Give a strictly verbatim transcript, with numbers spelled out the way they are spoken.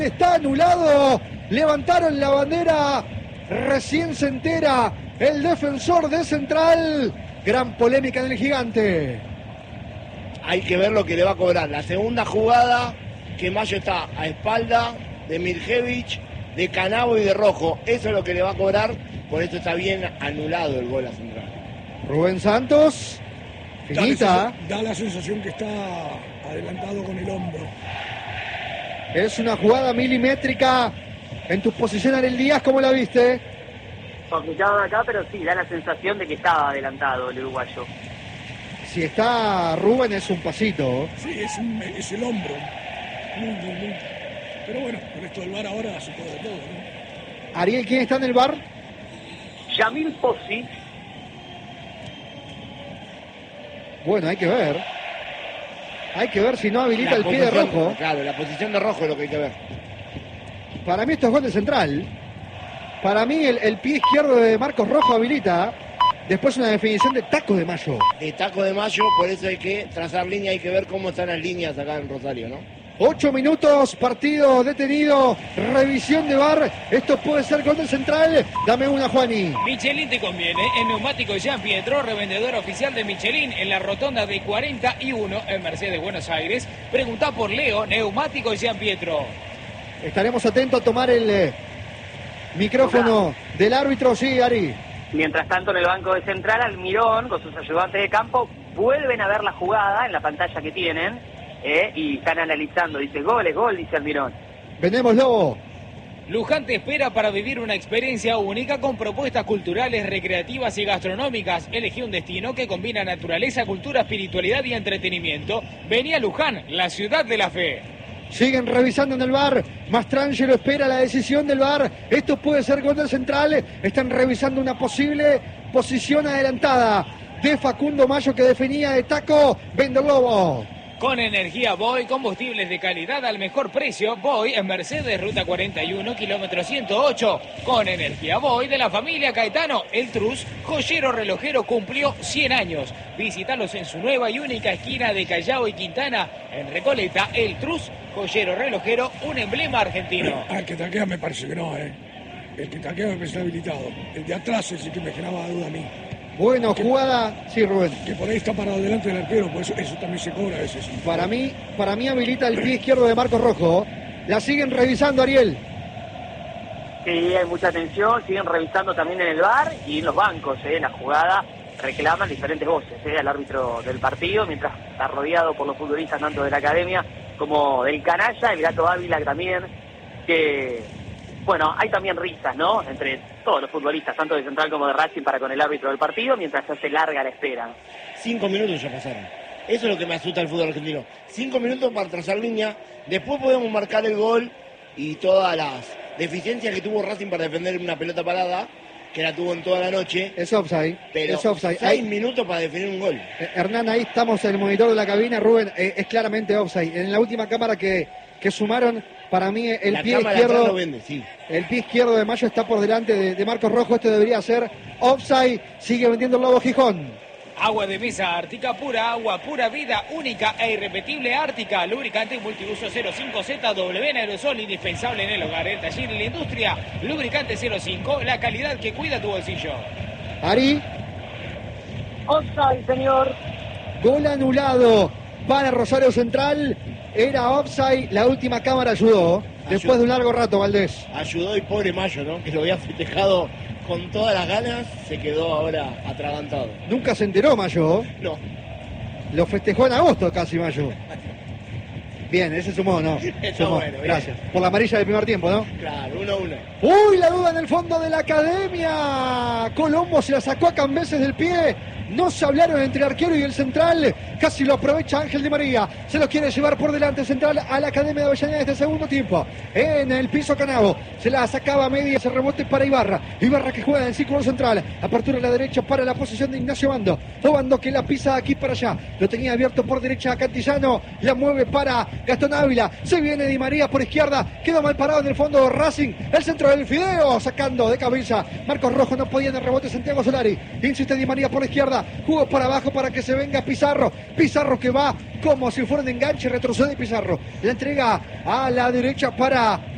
Está anulado, levantaron la bandera, recién se entera el defensor de Central. Gran polémica en el Gigante. Hay que ver lo que le va a cobrar. La segunda jugada, que Mayo está a espalda de Mirjevich, de Canavo y de Rojo. Eso es lo que le va a cobrar, por eso está bien anulado el gol a Central. Rubén Santos, finita. Da, da la sensación que está adelantado con el hombro. Es una jugada milimétrica. En tu posición, Ariel Díaz, ¿cómo la viste? Complicado acá, pero sí, da la sensación de que estaba adelantado el uruguayo. Si está Rubén es un pasito. Sí, es, un, es el hombro. Muy, muy, muy. Pero bueno, con esto del V A R ahora se puede de todo, ¿no? Ariel, ¿quién está en el V A R? Yamil Pozzi. Bueno, hay que ver. Hay que ver si no habilita La el pie de posición, Rojo. Claro, la posición de Rojo es lo que hay que ver. Para mí esto es gol de Central. Para mí el, el pie izquierdo de Marcos Rojo habilita. Después una definición de taco de Mayo. De taco de Mayo, por eso hay que trazar línea, hay que ver cómo están las líneas acá en Rosario, ¿no? Ocho minutos, partido detenido, revisión de V A R. Esto puede ser gol de Central. Dame una, Juani. Michelin te conviene. En neumático Jean Pietro, revendedor oficial de Michelin en la rotonda de cuarenta y uno en Mercedes, Buenos Aires. Preguntá por Leo, neumático Jean Pietro. Estaremos atentos a tomar el eh, micrófono del árbitro. Sí, Ari. Mientras tanto, en el banco de Central, Almirón, con sus ayudantes de campo, vuelven a ver la jugada en la pantalla que tienen eh, y están analizando. Dice, gol, es gol, dice Almirón. Venemos, Lobo. Luján te espera para vivir una experiencia única con propuestas culturales, recreativas y gastronómicas. Elegí un destino que combina naturaleza, cultura, espiritualidad y entretenimiento. Vení a Luján, la ciudad de la fe. Siguen revisando en el V A R. Mastrangelo espera la decisión del V A R. Esto puede ser gol del Central. Están revisando una posible posición adelantada de Facundo Mayo, que definía de taco. Vende el Lobo. Con energía Boy, combustibles de calidad al mejor precio. Boy en Mercedes, ruta cuarenta y uno, kilómetro ciento ocho. Con energía Boy de la familia Caetano. El Trus, joyero relojero, cumplió cien años. Visítalos en su nueva y única esquina de Callao y Quintana. En Recoleta, El Trus, joyero relojero, un emblema argentino. Ah, el que taquea me parece que no, ¿eh? El que taquea me parece habilitado. El de atrás es el que me generaba duda a mí. Bueno, jugada. Sí, Rubén. Que por ahí está parado delante del arquero, por eso, eso también se cobra a veces. Para mí, para mí habilita el pie izquierdo de Marcos Rojo. La siguen revisando, Ariel. Sí, hay mucha atención, siguen revisando también en el V A R y en los bancos, eh, la jugada reclaman diferentes voces eh, al árbitro del partido, mientras está rodeado por los futbolistas tanto de la academia como del canalla, el Gato Ávila también, que, bueno, hay también risas, ¿no?, entre todos los futbolistas, tanto de Central como de Racing, para con el árbitro del partido, mientras se hace larga la espera. Cinco minutos ya pasaron. Eso es lo que me asusta el fútbol argentino. Cinco minutos para trazar línea, después podemos marcar el gol y todas las deficiencias que tuvo Racing para defender una pelota parada, que la tuvo en toda la noche. Es offside. Pero es offside. seis Hay... minutos para definir un gol. Eh, Hernán, ahí estamos en el monitor de la cabina. Rubén, eh, es claramente offside. En la última cámara que, que sumaron, para mí el la pie izquierdo lo vende, sí. El pie izquierdo de Mayo está por delante de, de Marcos Rojo. Esto debería ser offside. Sigue vendiendo el Lobo Gijón. Agua de mesa Ártica pura, agua pura vida, única e irrepetible Ártica, lubricante multiuso cero cinco Z W en aerosol, indispensable en el hogar, el taller y la industria. Lubricante cero cinco, la calidad que cuida tu bolsillo. Ari. Offside, señor. Gol anulado para Rosario Central. Era offside. La última cámara ayudó. Después Ayudó. de un largo rato, Valdés. Ayudó y pobre Mayo, ¿no?, que lo había festejado con todas las ganas, se quedó ahora atragantado. Nunca se enteró Mayo. No. Lo festejó en agosto casi Mayo. Bien, ese sumó, ¿no? Está Sumó. bueno, bien. Gracias. Por la amarilla del primer tiempo, ¿no? Claro, uno a uno. ¡Uy! La duda en el fondo de la academia. Colombo se la sacó a Cambeses del pie. No se hablaron entre el arquero y el central. Casi lo aprovecha Ángel Di María. Se lo quiere llevar por delante Central a la Academia de Avellaneda este segundo tiempo. En el piso Canavo. Se la sacaba a media. Se rebote para Ibarra. Ibarra que juega en el círculo central. Apertura a la derecha para la posición de Ignacio Bando. Bando que la pisa aquí para allá. Lo tenía abierto por derecha a Cantillano. La mueve para Gastón Ávila. Se viene Di María por izquierda. Quedó mal parado en el fondo Racing. El centro del Fideo. Sacando de cabeza. Marcos Rojo no podía en el rebote. Santiago Solari. Insiste Di María por izquierda. Jugó para abajo para que se venga Pizarro. Pizarro que va como si fuera un enganche. Retrocede Pizarro. La entrega a la derecha para